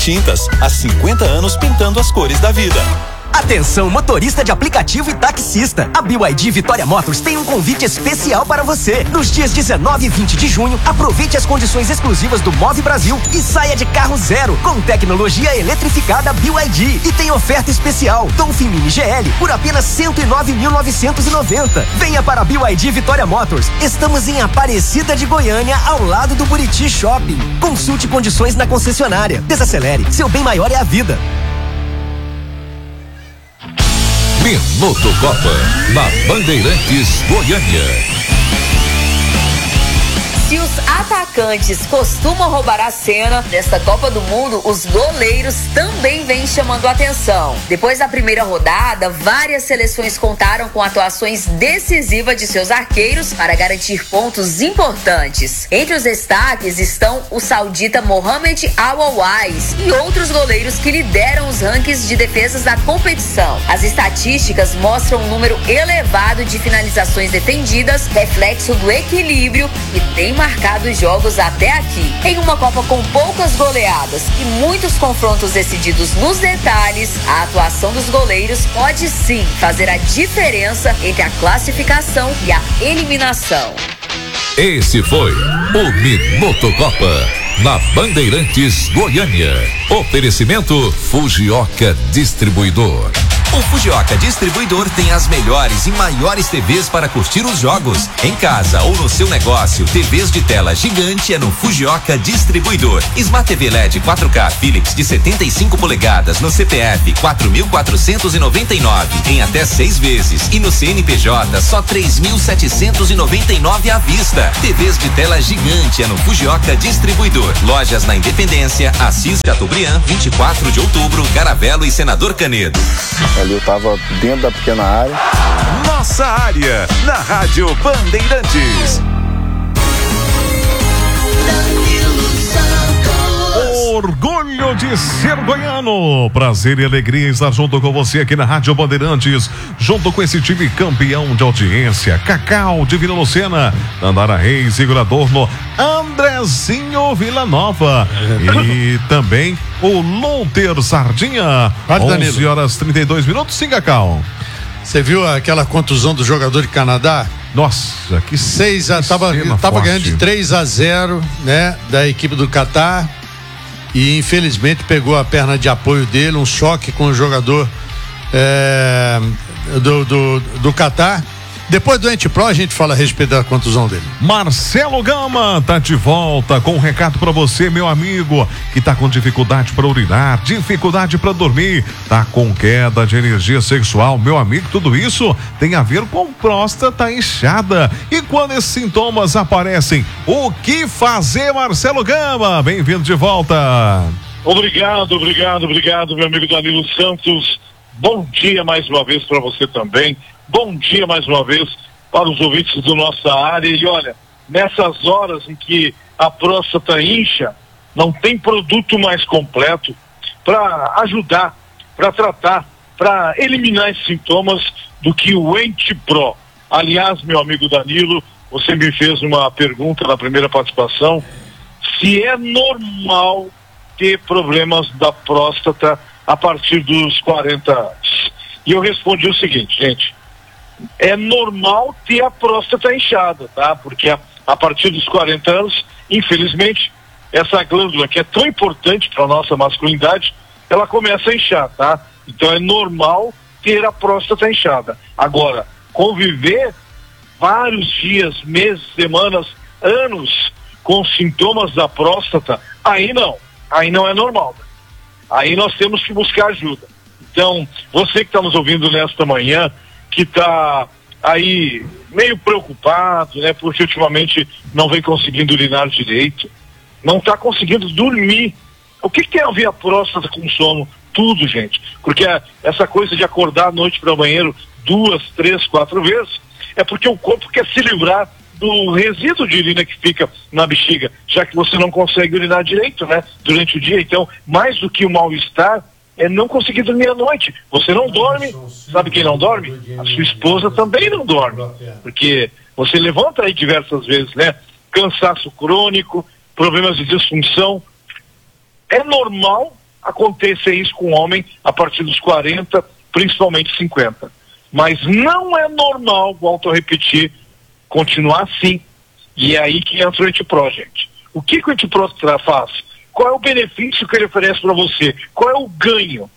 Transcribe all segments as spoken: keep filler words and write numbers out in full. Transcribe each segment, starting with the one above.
Tintas, há cinquenta anos pintando as cores da vida. Atenção, motorista de aplicativo e taxista. A B Y D Vitória Motors tem um convite especial para você. Nos dias dezenove e vinte de junho, aproveite as condições exclusivas do Move Brasil e saia de carro zero com tecnologia eletrificada B Y D. E tem oferta especial. Dolphin Mini G L por apenas cento e nove mil novecentos e noventa. Venha para a B Y D Vitória Motors. Estamos em Aparecida de Goiânia, ao lado do Buriti Shopping. Consulte condições na concessionária. Desacelere. Seu bem maior é a vida. Minuto Copa, na Bandeirantes Goiânia. Se os atacantes costumam roubar a cena, nesta Copa do Mundo, os goleiros também vêm chamando a atenção. Depois da primeira rodada, várias seleções contaram com atuações decisivas de seus arqueiros para garantir pontos importantes. Entre os destaques estão o saudita Mohamed Al-Awais e outros goleiros que lideram os rankings de defesas da competição. As estatísticas mostram um número elevado de finalizações defendidas, reflexo do equilíbrio que tem marcado os jogos até aqui. Em uma Copa com poucas goleadas e muitos confrontos decididos nos detalhes, a atuação dos goleiros pode sim fazer a diferença entre a classificação e a eliminação. Esse foi o Minuto Copa, na Bandeirantes Goiânia. Oferecimento Fujioka Distribuidor. O Fujioka Distribuidor tem as melhores e maiores T Vs para curtir os jogos. Em casa ou no seu negócio, T Vs de tela gigante é no Fujioka Distribuidor. Smart T V L E D quatro K Philips de setenta e cinco polegadas no C P F quatro mil quatrocentos e noventa e nove em até seis vezes e no C N P J só três mil setecentos e noventa e nove à vista. T Vs de tela gigante é no Fujioka Distribuidor. Lojas na Independência, Assis Chateaubriand, vinte e quatro de outubro, Garavelo e Senador Canedo. Ali eu tava dentro da pequena área. Nossa área, na Rádio Bandeirantes. Orgulho de ser goiano. Prazer e alegria estar junto com você aqui na Rádio Bandeirantes, junto com esse time campeão de audiência. Cacau de Vila Lucena, Andara Reis, Igor Adorno, Andrezinho Villanova e também o Louter Sardinha. onze horas e trinta e dois minutos. Sim, Cacau. Você viu aquela contusão do jogador de Canadá? Nossa, que seis a tava, tava ganhando de três a zero, né, da equipe do Catar. E infelizmente pegou a perna de apoio dele, um choque com o jogador é, do, do, do Catar. Depois do Ente Pro a gente fala a respeito da contusão dele. Marcelo Gama tá de volta com um recado pra você, meu amigo, que tá com dificuldade pra urinar, dificuldade pra dormir, tá com queda de energia sexual. Meu amigo, tudo isso tem a ver com próstata inchada. E quando esses sintomas aparecem, o que fazer, Marcelo Gama? Bem-vindo de volta. Obrigado, obrigado, obrigado, meu amigo Danilo Santos. Bom dia mais uma vez para você também. Bom dia mais uma vez para os ouvintes do nossa área. E olha, nessas horas em que a próstata incha, não tem produto mais completo para ajudar, para tratar, para eliminar esses sintomas do que o Ente Pro. Aliás, meu amigo Danilo, você me fez uma pergunta na primeira participação, se é normal ter problemas da próstata a partir dos quarenta anos. E eu respondi o seguinte, gente, é normal ter a próstata inchada, tá? Porque a, a partir dos quarenta anos, infelizmente, essa glândula que é tão importante para a nossa masculinidade, ela começa a inchar, tá? Então é normal ter a próstata inchada. Agora, conviver vários dias, meses, semanas, anos com sintomas da próstata, aí não, aí não é normal. Aí nós temos que buscar ajuda. Então, você que está nos ouvindo nesta manhã, que está aí meio preocupado, né, porque ultimamente não vem conseguindo urinar direito, não está conseguindo dormir. O que, que tem a ver a próstata com sono? Tudo, gente. Porque essa coisa de acordar à noite para o banheiro duas, três, quatro vezes, é porque o corpo quer se livrar do resíduo de urina que fica na bexiga, já que você não consegue urinar direito, né, durante o dia. Então, mais do que o mal-estar, é não conseguir dormir à noite. Você não dorme, sabe quem não dorme? A sua esposa também não dorme, porque você levanta aí diversas vezes, né? Cansaço crônico, problemas de disfunção. É normal aconteça isso com o homem a partir dos quarenta, principalmente cinquenta. Mas não é normal, volto a repetir, continuar assim. E é aí que entra o Antipro, gente. O que, que o Antipro faz? Qual é o benefício que ele oferece para você? Qual é o ganho?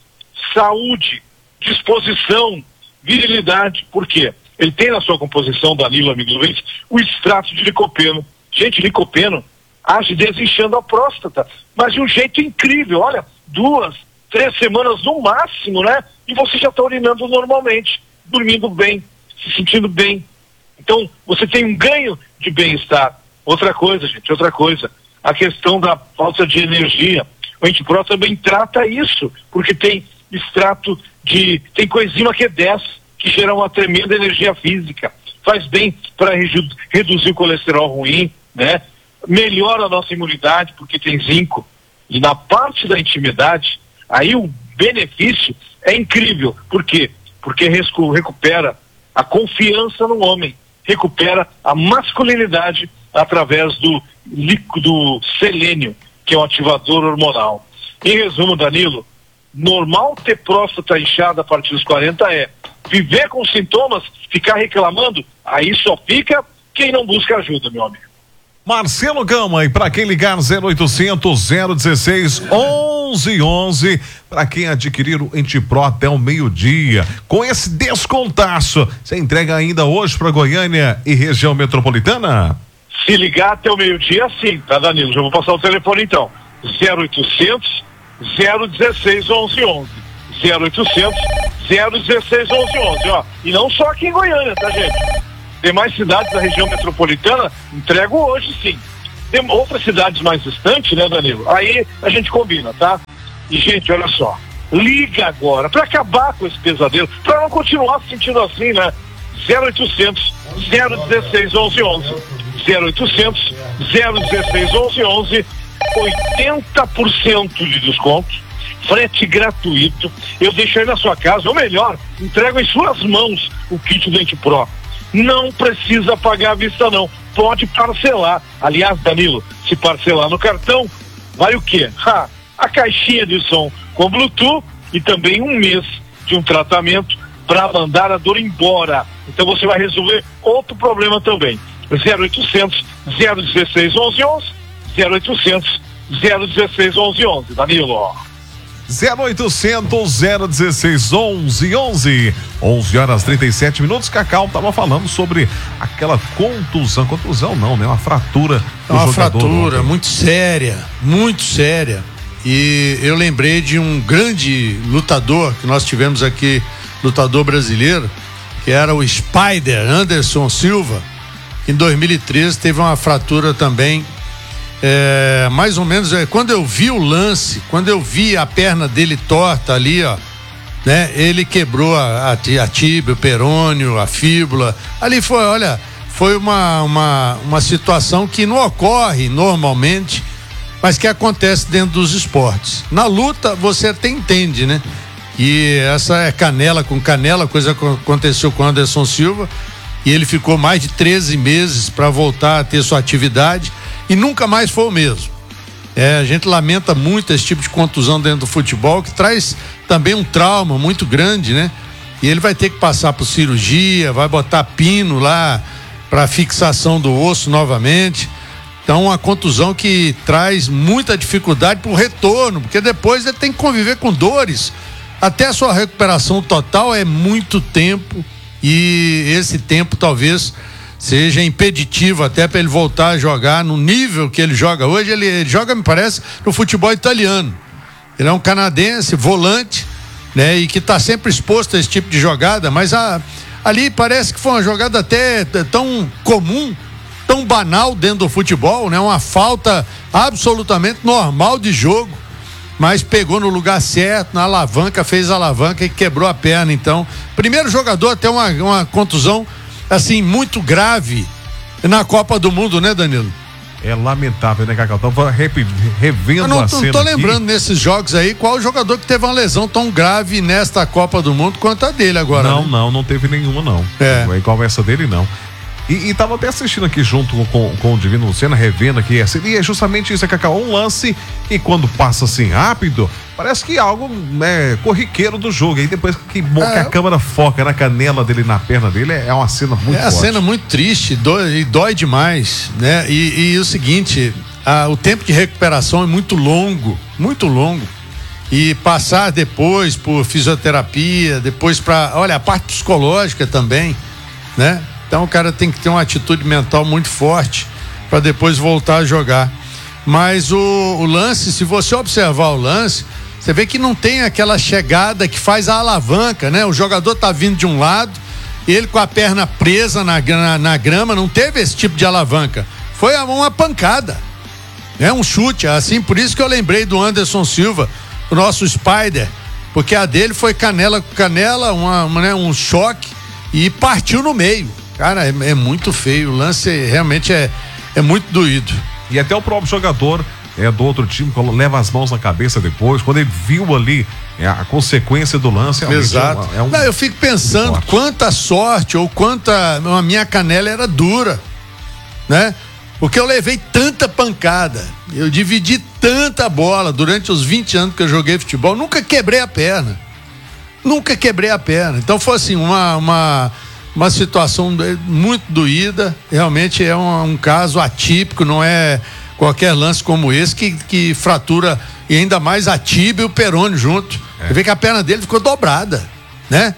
Saúde, disposição, virilidade. Por quê? Ele tem na sua composição, Danilo, amigo do Vinte, o extrato de licopeno. Gente, licopeno age desinchando a próstata, mas de um jeito incrível. Olha, duas, três semanas no máximo, né? E você já está urinando normalmente, dormindo bem, se sentindo bem. Então, você tem um ganho de bem-estar. Outra coisa, gente, outra coisa. A questão da falta de energia. O Antipro também trata isso, porque tem extrato de... tem coenzima Q dez, que gera uma tremenda energia física. Faz bem para reju- reduzir o colesterol ruim, né? Melhora a nossa imunidade, porque tem zinco. E na parte da intimidade, aí o benefício é incrível. Por quê? Porque rescu- recupera a confiança no homem, recupera a masculinidade através do líquido selênio, que é um ativador hormonal. Em resumo, Danilo, normal ter próstata inchada a partir dos quarenta é viver com sintomas, ficar reclamando, aí só fica quem não busca ajuda, meu amigo. Marcelo Gama, e para quem ligar zero oitocentos, zero dezesseis, onze onze, para quem adquirir o Antipro até o meio-dia, com esse descontaço, você entrega ainda hoje para Goiânia e região metropolitana? Se ligar até o meio-dia, sim, tá, Danilo? Já vou passar o telefone então. zero oitocentos, zero dezesseis, onze onze. zero oitocentos, zero dezesseis, onze onze, ó. E não só aqui em Goiânia, tá, gente? Demais cidades da região metropolitana, entrego hoje, sim. Tem outras cidades mais distantes, né, Danilo? Aí a gente combina, tá? E, gente, olha só. Liga agora, pra acabar com esse pesadelo, pra não continuar se sentindo assim, né? zero oitocentos, zero dezesseis, onze onze. zero oitocentos, zero dezesseis, onze onze. oitenta por cento de desconto, frete gratuito. Eu deixo aí na sua casa, ou melhor, entrego em suas mãos o kit do Antipro. Não precisa pagar à vista, não. Pode parcelar. Aliás, Danilo, se parcelar no cartão, vai o quê? Ha, a caixinha de som com Bluetooth e também um mês de um tratamento para mandar a dor embora. Então você vai resolver outro problema também. zero oitocentos, zero dezesseis, onze onze. zero oitocentos, zero dezesseis, onze onze. Danilo. zero oitocentos, zero dezesseis, onze onze. onze horas e trinta e sete minutos. Cacau tava falando sobre aquela contusão. Contusão não, né? Uma fratura. É uma fratura ontem. Muito séria, muito séria. E eu lembrei de um grande lutador que nós tivemos aqui, lutador brasileiro, que era o Spider, Anderson Silva, que em dois mil e treze teve uma fratura também. É, mais ou menos, é, quando eu vi o lance, quando eu vi a perna dele torta ali, ó, né? Ele quebrou a, a, a tíbia, o perônio, a fíbula. Ali foi, olha, foi uma, uma, uma situação que não ocorre normalmente, mas que acontece dentro dos esportes. Na luta, você até entende, né? E essa é canela com canela, coisa que aconteceu com o Anderson Silva, e ele ficou mais de treze meses para voltar a ter sua atividade. E nunca mais foi o mesmo. É, a gente lamenta muito esse tipo de contusão dentro do futebol, que traz também um trauma muito grande, né? E ele vai ter que passar por cirurgia, vai botar pino lá para fixação do osso novamente. Então, uma contusão que traz muita dificuldade para o retorno, porque depois ele tem que conviver com dores. Até a sua recuperação total é muito tempo, e esse tempo talvez seja impeditivo até para ele voltar a jogar no nível que ele joga hoje. Ele, ele joga, me parece, no futebol italiano. Ele é um canadense, volante, né? E que está sempre exposto a esse tipo de jogada, mas a, ali parece que foi uma jogada até tão comum, tão banal dentro do futebol, né? Uma falta absolutamente normal de jogo, mas pegou no lugar certo, na alavanca, fez a alavanca e quebrou a perna. Então, primeiro jogador a ter uma, uma contusão assim, muito grave na Copa do Mundo, né, Danilo? É lamentável, né, Cacau? Tava revendo não, a cena não tô aqui. lembrando nesses jogos aí qual o jogador que teve uma lesão tão grave nesta Copa do Mundo quanto a dele agora. Não, né? não, não teve nenhuma, não. É. É igual essa dele, não. E, e tava até assistindo aqui junto com, com o Divino Lucena, revendo aqui, e é justamente isso, é Cacau, um lance e quando passa assim rápido, parece que é algo né, corriqueiro do jogo. Aí depois que, que é. a câmera foca na canela dele, na perna dele, é uma cena muito É forte. uma cena muito triste dói, e dói demais, né? E, e o seguinte, a, o tempo de recuperação é muito longo, muito longo. E passar depois por fisioterapia, depois para, olha, a parte psicológica também, né? Então o cara tem que ter uma atitude mental muito forte para depois voltar a jogar. Mas o, o lance, se você observar o lance, você vê que não tem aquela chegada que faz a alavanca, né? O jogador tá vindo de um lado, ele com a perna presa na, na, na grama, não teve esse tipo de alavanca. Foi uma pancada, é um chute, assim, por isso que eu lembrei do Anderson Silva, o nosso Spider, porque a dele foi canela com canela, uma, uma, né, um choque e partiu no meio. Cara, é, é muito feio, o lance realmente é, é muito doído. E até o próprio jogador é, do outro time leva as mãos na cabeça depois, quando ele viu ali é, a consequência do lance. Exato. É um, é um Não, eu fico pensando forte. Quanta sorte ou quanta... A minha canela era dura, né? Porque eu levei tanta pancada, eu dividi tanta bola durante os vinte anos que eu joguei futebol, nunca quebrei a perna. Nunca quebrei a perna. Então foi assim, uma... uma uma situação muito doída, realmente é um, um caso atípico, não é qualquer lance como esse que, que fratura, e ainda mais a tíbia e o perônio junto. É. Você vê que a perna dele ficou dobrada, né?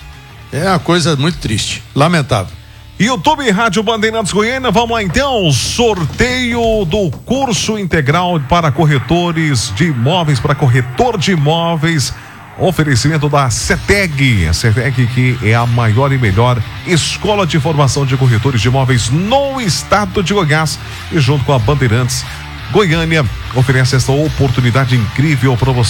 É uma coisa muito triste, lamentável. YouTube Rádio Bandeirantes Goiânia, vamos lá então, sorteio do curso integral para corretores de imóveis, para corretor de imóveis. Oferecimento da CETEG, a CETEG que é a maior e melhor escola de formação de corretores de imóveis no estado de Goiás, e junto com a Bandeirantes Goiânia oferece essa oportunidade incrível para você.